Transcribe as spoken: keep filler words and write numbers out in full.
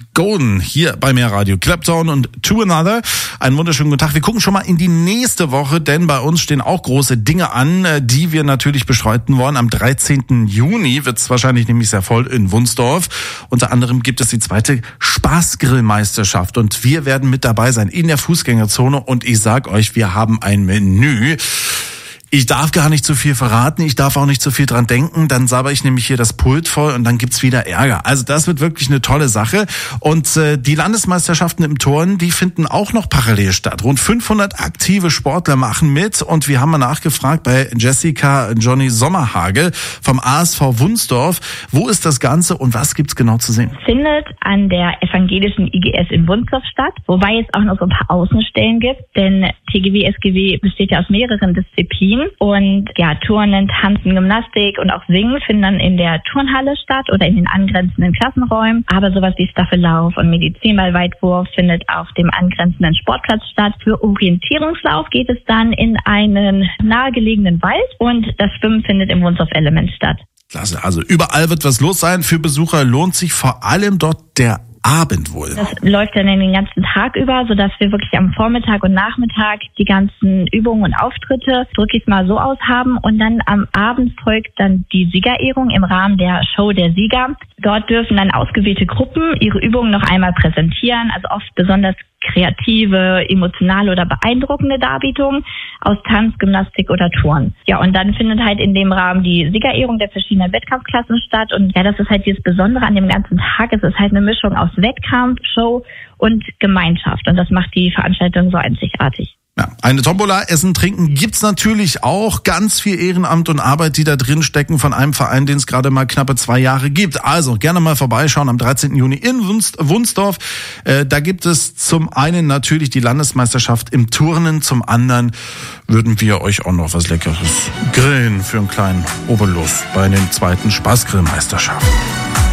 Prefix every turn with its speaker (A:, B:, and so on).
A: Golden hier bei Mehrradio. Clapton und To Another. Einen wunderschönen guten Tag. Wir gucken schon mal in die nächste Woche, denn bei uns stehen auch große Dinge an, die wir natürlich bestreiten wollen. Am dreizehnten Juni wird es wahrscheinlich nämlich sehr voll in Wunsdorf. Unter anderem gibt es die zweite Spaßgrillmeisterschaft und wir werden mit dabei sein in der Fußgängerzone und ich sag euch, wir haben ein Menü. Ich darf gar nicht zu viel verraten, ich darf auch nicht zu viel dran denken, dann sabber ich nämlich hier das Pult voll und dann gibt's wieder Ärger. Also das wird wirklich eine tolle Sache und äh, die Landesmeisterschaften im Turnen, die finden auch noch parallel statt. Rund fünfhundert aktive Sportler machen mit und wir haben mal nachgefragt bei Jessica Johnny Sommerhagel vom A S V Wunsdorf, wo ist das Ganze und was gibt's genau zu sehen?
B: Findet an der evangelischen I G S in Wunsdorf statt, wobei es auch noch so ein paar Außenstellen gibt, denn T G W S G W besteht ja aus mehreren Disziplinen. Und ja, Turnen, Tanzen, Gymnastik und auch Singen finden dann in der Turnhalle statt oder in den angrenzenden Klassenräumen. Aber sowas wie Staffellauf und Medizinballweitwurf findet auf dem angrenzenden Sportplatz statt. Für Orientierungslauf geht es dann in einen nahegelegenen Wald und das Schwimmen findet im Wunsdorf Element statt.
A: Klasse, also überall wird was los sein. Für Besucher lohnt sich vor allem dort der Abend wohl.
B: Das läuft dann den ganzen Tag über, sodass wir wirklich am Vormittag und Nachmittag die ganzen Übungen und Auftritte, drücke ich es mal so aus, haben. Und dann am Abend folgt dann die Siegerehrung im Rahmen der Show der Sieger. Dort dürfen dann ausgewählte Gruppen ihre Übungen noch einmal präsentieren, also oft besonders kreative, emotionale oder beeindruckende Darbietungen aus Tanz, Gymnastik oder Turnen. Ja, und dann findet halt in dem Rahmen die Siegerehrung der verschiedenen Wettkampfklassen statt. Und ja, das ist halt dieses Besondere an dem ganzen Tag. Es ist halt eine Mischung aus Wettkampf, Show und Gemeinschaft. Und das macht die Veranstaltung so einzigartig.
A: Ja, eine Tombola, Essen, Trinken gibt's natürlich auch. Ganz viel Ehrenamt und Arbeit, die da drin stecken von einem Verein, den es gerade mal knappe zwei Jahre gibt. Also gerne mal vorbeischauen am dreizehnten Juni in Wunsdorf. Äh, da gibt es zum einen natürlich die Landesmeisterschaft im Turnen, zum anderen würden wir euch auch noch was Leckeres grillen für einen kleinen Obolus bei den zweiten Spaßgrillmeisterschaften.